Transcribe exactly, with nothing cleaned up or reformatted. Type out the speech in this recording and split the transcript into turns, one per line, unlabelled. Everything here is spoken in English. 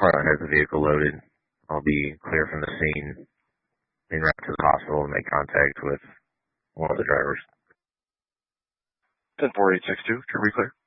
Harlan has the vehicle loaded. I'll be clear from the scene en route to the hospital and make contact with one of the drivers.
ten four eight six two, to be clear.